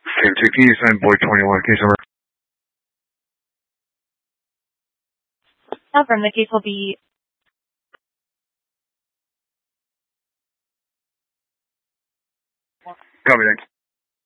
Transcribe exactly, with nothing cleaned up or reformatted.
Okay, two, can you sign Boyd twenty-one, case number? Confirm the case will be... Copy, thanks.